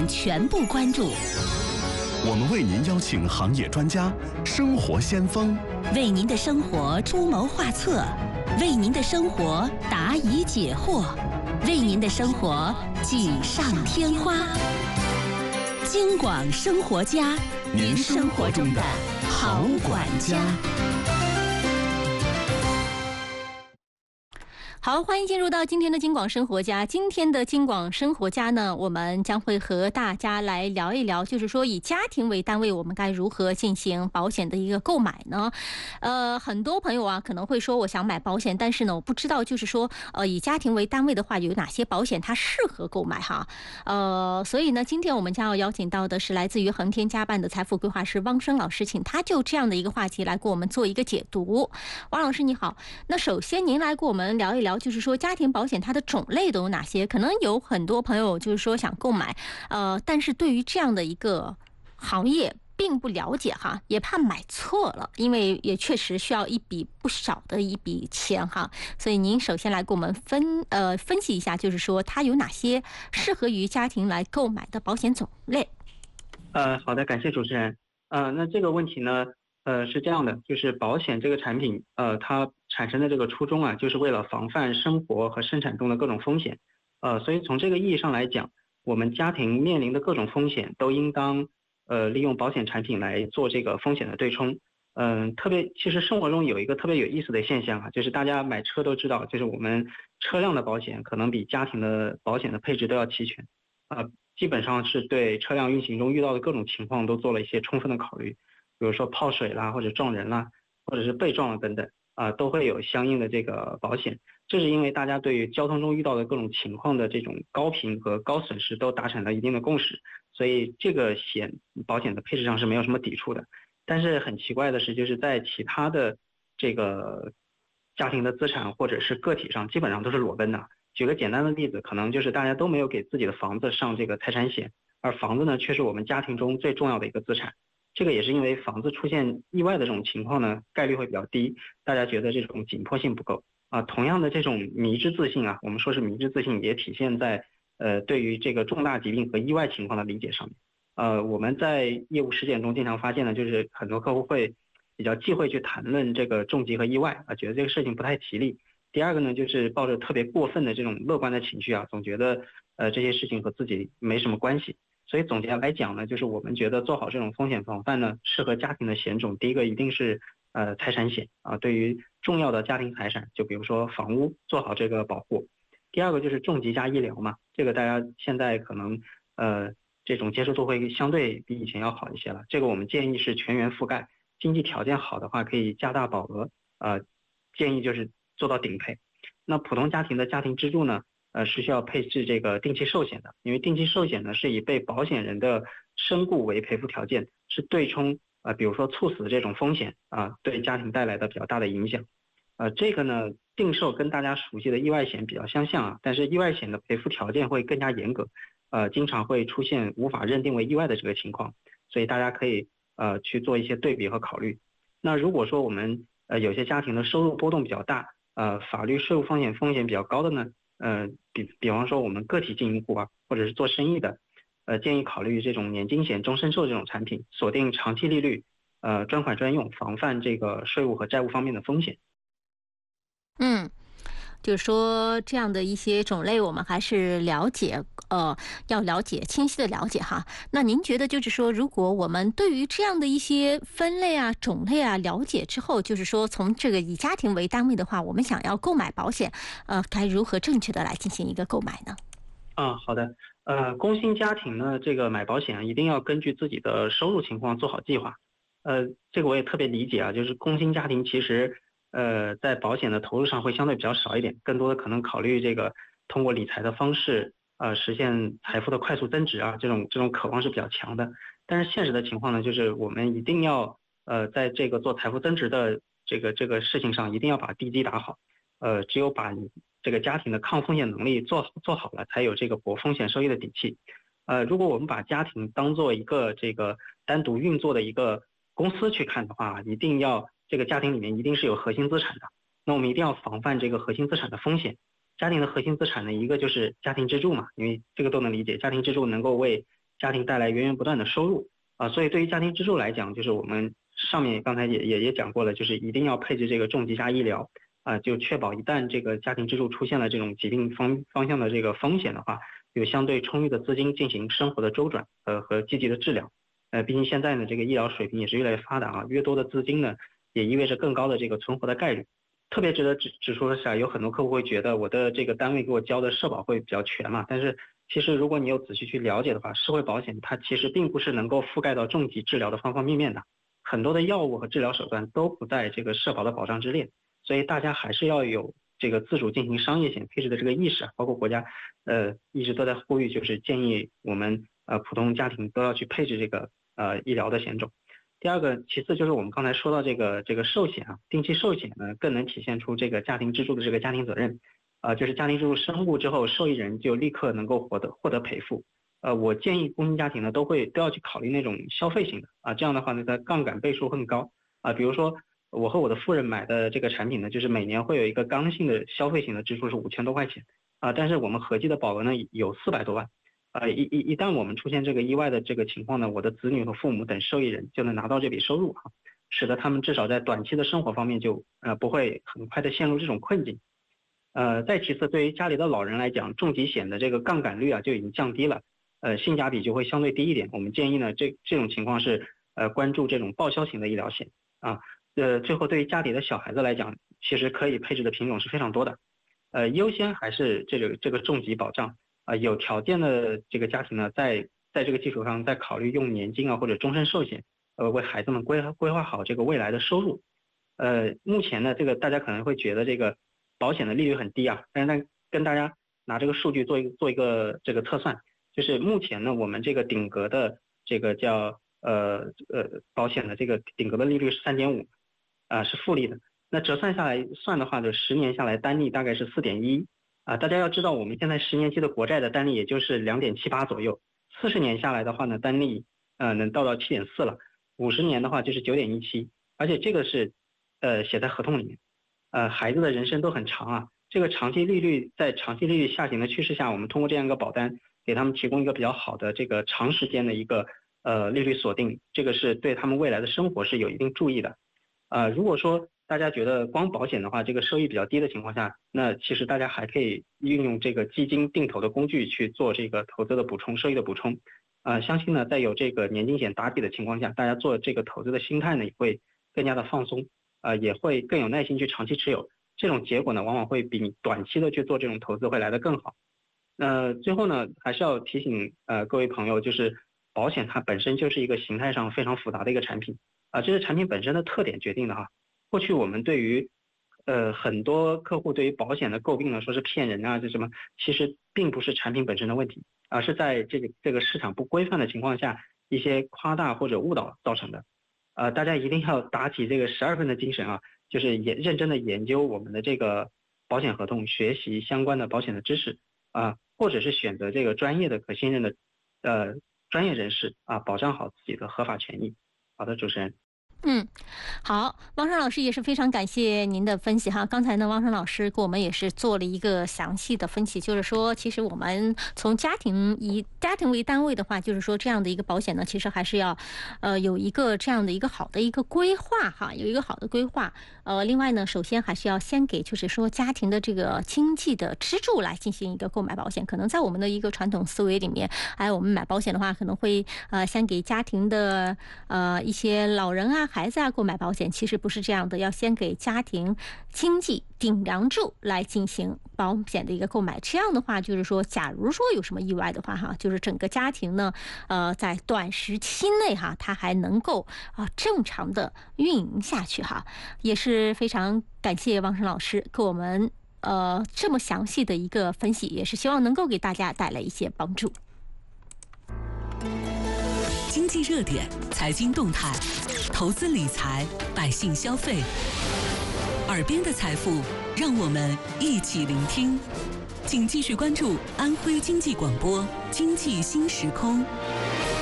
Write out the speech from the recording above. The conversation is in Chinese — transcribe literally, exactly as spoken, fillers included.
全部关注。 我们为您邀请行业专家、生活先锋， 为您的生活出谋划策，为您的生活答疑解惑，为您的生活锦上添花。京广生活家，您生活中的好管家。好，欢迎进入到今天的京广生活家。今天的京广生活家呢，我们将会和大家来聊一聊，就是说以家庭为单位，我们该如何进行保险的一个购买呢？呃，很多朋友啊可能会说，我想买保险，但是呢，我不知道就是说，呃，以家庭为单位的话，有哪些保险它适合购买哈？呃，所以呢，今天我们将要邀请到的是来自于恒天家办的财富规划师汪生老师，请他就这样的一个话题来给我们做一个解读。汪老师你好，那首先您来给我们聊一聊。就是说家庭保险它的种类都有哪些？可能有很多朋友就是说想购买，呃，但是对于这样的一个行业并不了解哈，也怕买错了，因为也确实需要一笔不少的一笔钱哈。所以您首先来给我们分呃分析一下，就是说它有哪些适合于家庭来购买的保险种类？ 呃，好的，感谢主持人。呃，那这个问题呢？呃，是这样的，就是保险这个产品，呃，它产生的这个初衷啊，就是为了防范生活和生产中的各种风险，呃，所以从这个意义上来讲，我们家庭面临的各种风险都应当，呃，利用保险产品来做这个风险的对冲。嗯、呃，特别其实生活中有一个特别有意思的现象啊，就是大家买车都知道，就是我们车辆的保险可能比家庭的保险的配置都要齐全，啊、呃，基本上是对车辆运行中遇到的各种情况都做了一些充分的考虑。比如说泡水啦，或者撞人啦，或者是被撞了等等，啊、呃，都会有相应的这个保险。这是因为大家对于交通中遇到的各种情况的这种高频和高损失都达成了一定的共识，所以这个险保险的配置上是没有什么抵触的。但是很奇怪的是，就是在其他的这个家庭的资产或者是个体上，基本上都是裸奔的。举个简单的例子，可能就是大家都没有给自己的房子上这个财产险，而房子呢却是我们家庭中最重要的一个资产。这个也是因为房子出现意外的这种情况呢，概率会比较低，大家觉得这种紧迫性不够啊。同样的这种迷之自信啊，我们说是迷之自信，也体现在呃对于这个重大疾病和意外情况的理解上面。呃，我们在业务实践中经常发现呢，就是很多客户会比较忌讳去谈论这个重疾和意外啊，觉得这个事情不太吉利。第二个呢，就是抱着特别过分的这种乐观的情绪啊，总觉得呃这些事情和自己没什么关系。所以总结来讲呢，就是我们觉得做好这种风险防范呢，适合家庭的险种，第一个一定是呃财产险啊，对于重要的家庭财产，就比如说房屋，做好这个保护。第二个就是重疾加医疗嘛，这个大家现在可能呃这种接受度会相对比以前要好一些了。这个我们建议是全员覆盖，经济条件好的话可以加大保额，呃建议就是做到顶配。那普通家庭的家庭支柱呢？呃，是需要配置这个定期寿险的，因为定期寿险呢是以被保险人的身故为赔付条件，是对冲呃，比如说猝死这种风险啊，对家庭带来的比较大的影响。呃，这个呢，定寿跟大家熟悉的意外险比较相像啊，但是意外险的赔付条件会更加严格，呃，经常会出现无法认定为意外的这个情况，所以大家可以呃去做一些对比和考虑。那如果说我们呃有些家庭的收入波动比较大，呃，法律税务风险风险比较高的呢？呃，比比方说我们个体经营户啊，或者是做生意的，呃，建议考虑这种年金险、终身寿这种产品，锁定长期利率，呃，专款专用，防范这个税务和债务方面的风险。 嗯。就是说这样的一些种类我们还是了解呃要了解清晰的了解哈。那您觉得就是说如果我们对于这样的一些分类啊种类啊了解之后，就是说从这个以家庭为单位的话，我们想要购买保险呃该如何正确的来进行一个购买呢？ 啊，好的。呃，工薪家庭呢，这个买保险一定要根据自己的收入情况做好计划。呃，这个我也特别理解啊，就是工薪家庭其实呃，在保险的投入上会相对比较少一点，更多的可能考虑这个通过理财的方式，呃，实现财富的快速增值啊，这种这种渴望是比较强的。但是现实的情况呢，就是我们一定要呃，在这个做财富增值的这个这个事情上，一定要把地基打好。呃，只有把你这个家庭的抗风险能力做做好了，才有这个博风险收益的底气。呃，如果我们把家庭当做一个这个单独运作的一个公司去看的话，一定要这个家庭里面一定是有核心资产的，那我们一定要防范这个核心资产的风险。家庭的核心资产呢，一个就是家庭支柱嘛，因为这个都能理解，家庭支柱能够为家庭带来源源不断的收入啊。所以对于家庭支柱来讲，就是我们上面刚才也也也讲过了，就是一定要配置这个重疾加医疗啊，就确保一旦这个家庭支柱出现了这种疾病方方向的这个风险的话，有相对充裕的资金进行生活的周转呃和积极的治疗。呃，毕竟现在呢这个医疗水平也是越来越发达啊，越多的资金呢也意味着更高的这个存活的概率。特别值得指指出的是啊，有很多客户会觉得我的这个单位给我交的社保会比较全嘛，但是其实如果你有仔细去了解的话，社会保险它其实并不是能够覆盖到重疾治疗的方方面面的，很多的药物和治疗手段都不在这个社保的保障之列，所以大家还是要有这个自主进行商业险配置的这个意识啊，包括国家呃一直都在呼吁，就是建议我们呃普通家庭都要去配置这个呃医疗的险种。第二个，其次就是我们刚才说到这个这个寿险啊，定期寿险呢更能体现出这个家庭支柱的这个家庭责任，呃，就是家庭支柱身故之后，受益人就立刻能够获得获得赔付。呃，我建议工薪家庭呢都会都要去考虑那种消费型的啊，这样的话呢，它杠杆倍数更高啊。比如说我和我的夫人买的这个产品呢，就是每年会有一个刚性的消费型的支出是五千多块钱啊，但是我们合计的保额呢有四百多万。呃，一一一旦我们出现这个意外的这个情况呢，我的子女和父母等受益人就能拿到这笔收入啊，使得他们至少在短期的生活方面就呃不会很快的陷入这种困境。呃，再其次，对于家里的老人来讲，重疾险的这个杠杆率啊就已经降低了，呃，性价比就会相对低一点。我们建议呢，这这种情况是呃关注这种报销型的医疗险啊。呃，最后对于家里的小孩子来讲，其实可以配置的品种是非常多的，呃，优先还是这个这个重疾保障。啊，有条件的这个家庭呢，在在这个基础上再考虑用年金啊或者终身寿险，呃，为孩子们规规划好这个未来的收入。呃，目前呢，这个大家可能会觉得这个保险的利率很低啊，但是呢，跟大家拿这个数据做一个做一个这个测算，就是目前呢，我们这个顶格的这个叫呃呃保险的这个顶格的利率是三点五，啊是复利的，那折算下来算的话，就十年下来单利大概是四点一。啊，大家要知道，我们现在十年期的国债的单利也就是两点七八左右，四十年下来的话呢，单利呃能到到七点四了，五十年的话就是九点一七，而且这个是呃写在合同里面。呃，孩子的人生都很长啊，这个长期利率在长期利率下行的趋势下，我们通过这样一个保单，给他们提供一个比较好的这个长时间的一个呃利率锁定，这个是对他们未来的生活是有一定注意的。呃，如果说大家觉得光保险的话，这个收益比较低的情况下，那其实大家还可以运用这个基金定投的工具去做这个投资的补充，收益的补充。呃，相信呢，在有这个年金险打底的情况下，大家做这个投资的心态呢也会更加的放松，呃，也会更有耐心去长期持有。这种结果呢，往往会比你短期的去做这种投资会来得更好。呃，最后呢，还是要提醒呃各位朋友，就是保险它本身就是一个形态上非常复杂的一个产品啊、呃，这是产品本身的特点决定的哈。过去我们对于，呃，很多客户对于保险的诟病呢，说是骗人啊，这什么，其实并不是产品本身的问题，而是在这个这个市场不规范的情况下，一些夸大或者误导造成的。呃，大家一定要打起这个十二分的精神啊，就是也认真的研究我们的这个保险合同，学习相关的保险的知识啊，或者是选择这个专业的可信任的呃专业人士啊，保障好自己的合法权益。好的，主持人。 嗯，好，汪生老师也是非常感谢您的分析哈。刚才呢，汪生老师给我们也是做了一个详细的分析，就是说，其实我们从家庭以家庭为单位的话，就是说这样的一个保险呢，其实还是要，呃，有一个这样的一个好的一个规划哈，有一个好的规划。呃，另外呢，首先还是要先给就是说家庭的这个经济的支柱来进行一个购买保险。可能在我们的一个传统思维里面，哎，我们买保险的话，可能会呃先给家庭的呃一些老人啊。孩子啊，购买保险其实不是这样的，要先给家庭经济顶梁柱来进行保险的一个购买。这样的话，就是说，假如说有什么意外的话，哈，就是整个家庭呢，呃，在短时期内哈，它还能够啊、呃、正常的运营下去哈。也是非常感谢汪生老师给我们呃这么详细的一个分析，也是希望能够给大家带来一些帮助。 经济热点、财经动态、投资理财、百姓消费，耳边的财富，让我们一起聆听。请继续关注安徽经济广播《经济新时空》。